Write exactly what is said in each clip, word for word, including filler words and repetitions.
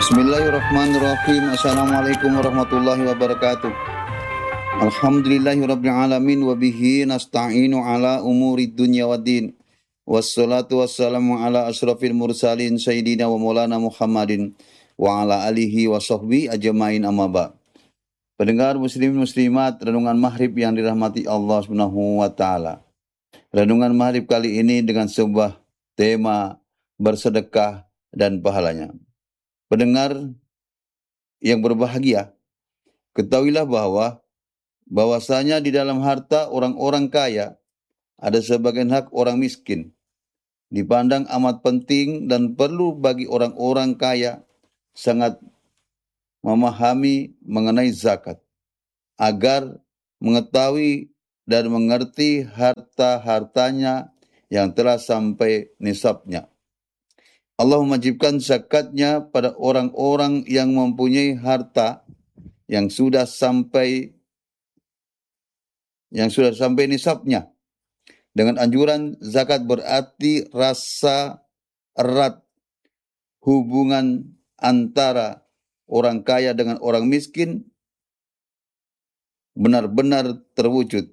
Bismillahirrahmanirrahim. Assalamualaikum warahmatullahi wabarakatuh. Alhamdulillahirabbil alamin wa bihi nasta'inu ala umuri dunya waddin. Wassalatu wassalamu ala asrafil mursalin sayyidina wa maulana Muhammadin wa ala alihi wa sahbihi ajmain amma ba'. Pendengar muslimin muslimat, renungan maghrib yang dirahmati Allah Subhanahu wa taala. Renungan maghrib kali ini dengan sebuah tema bersedekah dan pahalanya. Pendengar yang berbahagia, ketahuilah bahwa bahwasanya di dalam harta orang-orang kaya ada sebagian hak orang miskin. Dipandang amat penting dan perlu bagi orang-orang kaya sangat memahami mengenai zakat agar mengetahui dan mengerti harta-hartanya yang telah sampai nisabnya. Allah mewajibkan zakatnya pada orang-orang yang mempunyai harta yang sudah sampai yang sudah sampai nisabnya. Dengan anjuran zakat berarti rasa erat hubungan antara orang kaya dengan orang miskin benar-benar terwujud.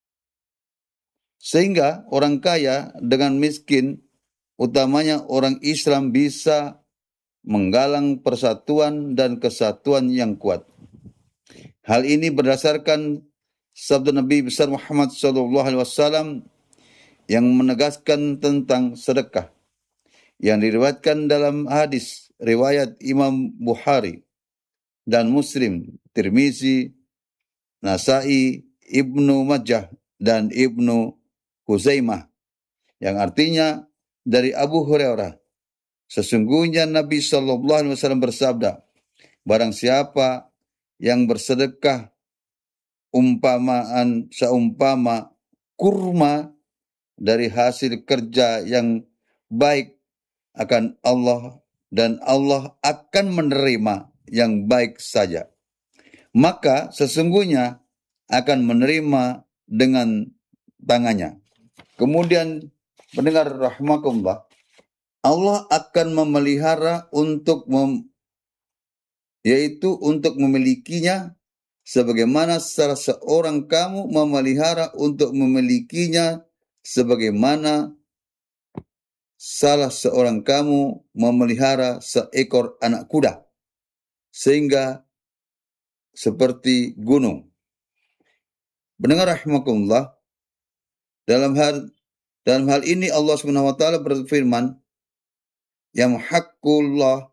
Sehingga orang kaya dengan miskin, utamanya orang Islam, bisa menggalang persatuan dan kesatuan yang kuat. Hal ini berdasarkan sabda Nabi besar Muhammad sallallahu alaihi wasallam yang menegaskan tentang sedekah, yang diriwayatkan dalam hadis riwayat Imam Bukhari dan Muslim, Tirmizi, Nasai, Ibnu Majah dan Ibnu Huzaimah, yang artinya dari Abu Hurairah, sesungguhnya Nabi sallallahu alaihi wasallam bersabda, barang siapa yang bersedekah umpamaan seumpama kurma dari hasil kerja yang baik akan Allah, dan Allah akan menerima yang baik saja, maka sesungguhnya akan menerima dengan tangannya. Kemudian pendengar rahimakumullah, Allah akan memelihara untuk mem, yaitu untuk memilikinya sebagaimana salah seorang kamu memelihara untuk memilikinya, sebagaimana salah seorang kamu memelihara seekor anak kuda, sehingga seperti gunung. Pendengar rahimakumullah, dalam hal dalam hal ini Allah Subhanahu wa taala berfirman, yamhaqullah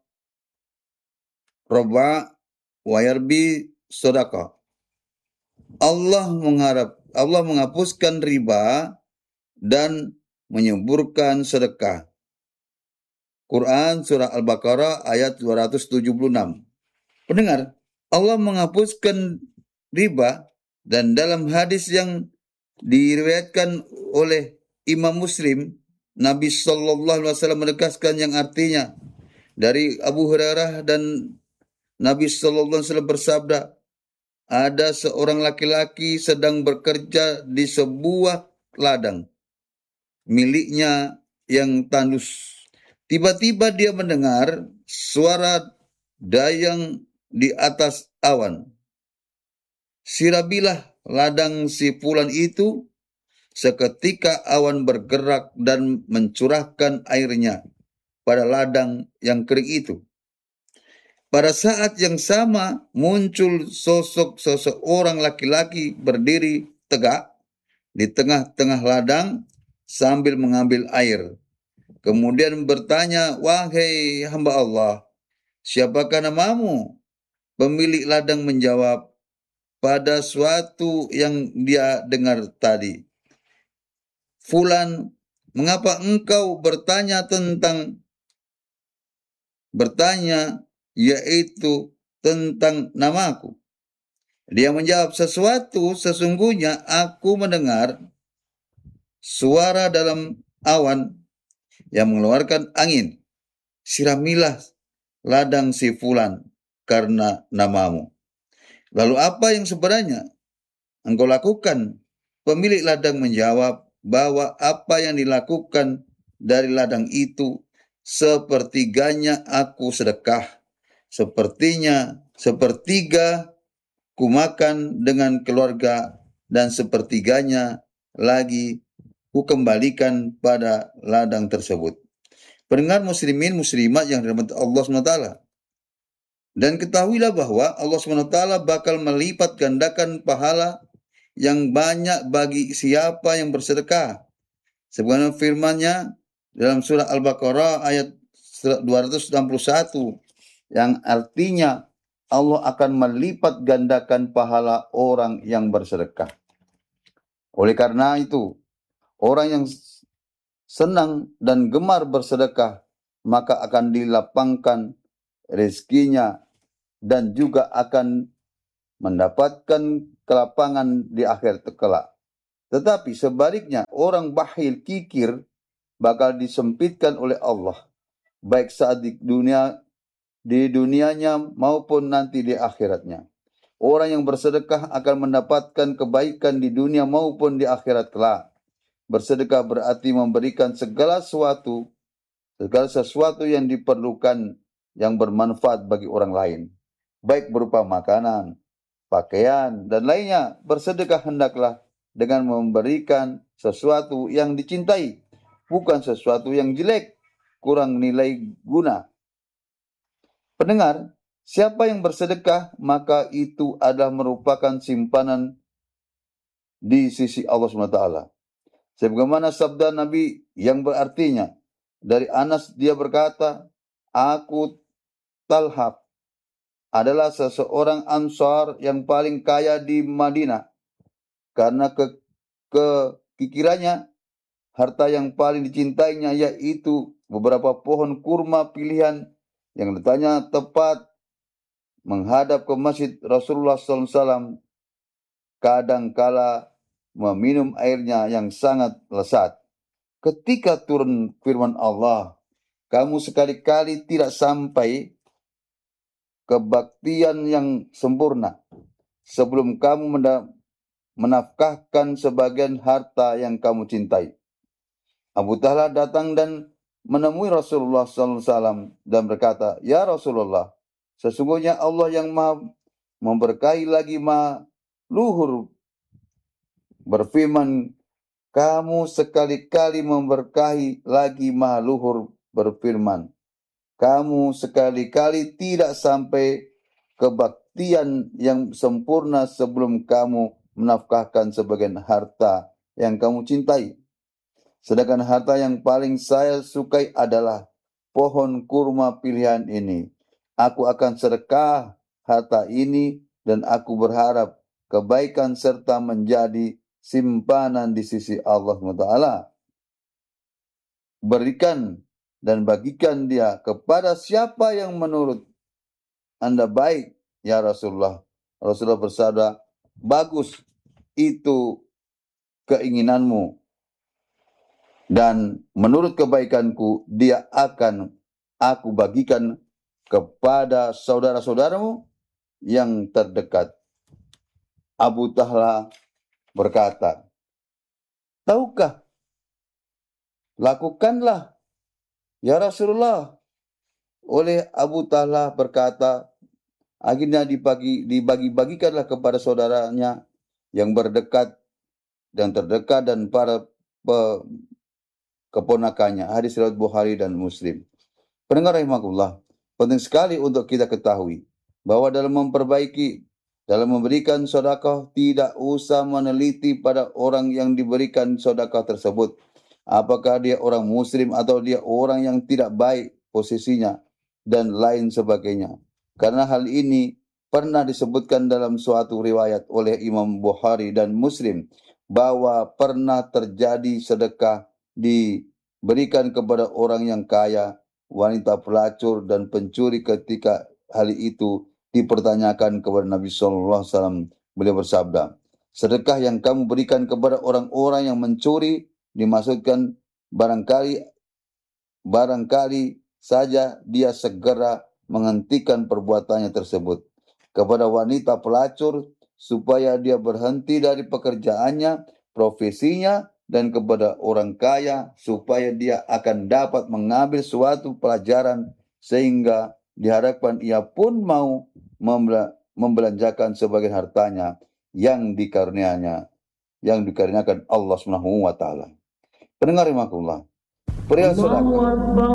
roba wa yarbi sedekah. Allah mengharap Allah menghapuskan riba dan menyuburkan sedekah. Quran surah Al-Baqarah ayat dua ratus tujuh puluh enam. Pendengar, Allah menghapuskan riba, dan dalam hadis yang diriwayatkan oleh Imam Muslim, Nabi sallallahu alaihi wasallam menegaskan yang artinya dari Abu Hurairah, dan Nabi sallallahu alaihi wasallam bersabda, ada seorang laki-laki sedang bekerja di sebuah ladang miliknya yang tandus. Tiba-tiba dia mendengar suara dayang di atas awan. Sirabilah ladang si fulan itu, seketika awan bergerak dan mencurahkan airnya pada ladang yang kering itu. Pada saat yang sama muncul sosok seseorang laki-laki berdiri tegak di tengah-tengah ladang sambil mengambil air. Kemudian bertanya, wahai hamba Allah, siapakah namamu? Pemilik ladang menjawab pada suatu yang dia dengar tadi, Fulan, mengapa engkau bertanya tentang bertanya yaitu tentang namaku? Dia menjawab, sesuatu sesungguhnya aku mendengar suara dalam awan yang mengeluarkan angin. Siramilah ladang si fulan karena namamu. Lalu apa yang sebenarnya engkau lakukan? Pemilik ladang menjawab bahwa apa yang dilakukan dari ladang itu sepertiganya aku sedekah, sepertinya sepertiga kumakan dengan keluarga dan sepertiganya lagi kukembalikan pada ladang tersebut. Pendengar muslimin muslimat yang dirahmati Allah subhanahu wa taala. Dan ketahuilah bahwa Allah subhanahu wa taala bakal melipat gandakan pahala yang banyak bagi siapa yang bersedekah. Sebagaimana firman-Nya dalam surah Al-Baqarah ayat dua ratus enam puluh satu yang artinya Allah akan melipat gandakan pahala orang yang bersedekah. Oleh karena itu, orang yang senang dan gemar bersedekah maka akan dilapangkan rezekinya dan juga akan mendapatkan kelapangan di akhir kelak. Tetapi sebaliknya orang bakhil kikir bakal disempitkan oleh Allah baik saat di dunia di dunianya maupun nanti di akhiratnya. Orang yang bersedekah akan mendapatkan kebaikan di dunia maupun di akhirat kelak. Bersedekah berarti memberikan segala sesuatu, segala sesuatu yang diperlukan yang bermanfaat bagi orang lain, baik berupa makanan, pakaian, dan lainnya. Bersedekah hendaklah dengan memberikan sesuatu yang dicintai, bukan sesuatu yang jelek, kurang nilai guna. Pendengar, siapa yang bersedekah, maka itu adalah merupakan simpanan di sisi Allah subhanahu wa taala. Sebagaimana sabda Nabi yang berartinya, dari Anas dia berkata, aku Talhab adalah seseorang Ansar yang paling kaya di Madinah. Karena ke, kekikirannya, harta yang paling dicintainya yaitu beberapa pohon kurma pilihan yang letaknya tepat menghadap ke masjid Rasulullah sallallahu alaihi wasallam. Kadangkala meminum airnya yang sangat lezat. Ketika turun firman Allah, kamu sekali-kali tidak sampai kebaktian yang sempurna sebelum kamu menafkahkan sebagian harta yang kamu cintai. Abu Talha datang dan menemui Rasulullah sallallahu alaihi wasallam dan berkata, ya Rasulullah, sesungguhnya Allah yang maha memberkahi lagi maha luhur berfirman, kamu sekali-kali memberkahi lagi maha luhur berfirman, kamu sekali-kali tidak sampai kebaktian yang sempurna sebelum kamu menafkahkan sebagian harta yang kamu cintai. Sedangkan harta yang paling saya sukai adalah pohon kurma pilihan ini. Aku akan sedekah harta ini dan aku berharap kebaikan serta menjadi simpanan di sisi Allah subhanahu wa taala. Berikan dan bagikan dia kepada siapa yang menurut Anda baik, ya Rasulullah. Rasulullah bersabda, bagus itu keinginanmu. Dan menurut kebaikanku, dia akan aku bagikan kepada saudara-saudaramu yang terdekat. Abu Talha berkata, tahukah, lakukanlah, ya Rasulullah. Oleh Abu Talha berkata, akhirnya dibagi, dibagi-bagikanlah kepada saudaranya yang berdekat dan terdekat dan para pe, keponakannya. Hadis riwayat Bukhari dan Muslim. Pendengar rahimakumullah, penting sekali untuk kita ketahui bahwa dalam memperbaiki, dalam memberikan sedekah tidak usah meneliti pada orang yang diberikan sedekah tersebut. Apakah dia orang muslim atau dia orang yang tidak baik posisinya dan lain sebagainya. Karena hal ini pernah disebutkan dalam suatu riwayat oleh Imam Bukhari dan Muslim bahwa pernah terjadi sedekah diberikan kepada orang yang kaya, wanita pelacur dan pencuri. Ketika hal itu dipertanyakan kepada Nabi sallallahu alaihi wasallam, beliau bersabda, sedekah yang kamu berikan kepada orang-orang yang mencuri dimaksudkan barangkali barangkali saja dia segera menghentikan perbuatannya tersebut. Kepada wanita pelacur supaya dia berhenti dari pekerjaannya, profesinya, dan kepada orang kaya supaya dia akan dapat mengambil suatu pelajaran sehingga diharapkan ia pun mau membela- membelanjakan sebagian hartanya yang dikarunianya, yang dikaruniakan Allah Subhanahu wa taala. Pendengar rahimakumullah, perihal sedekah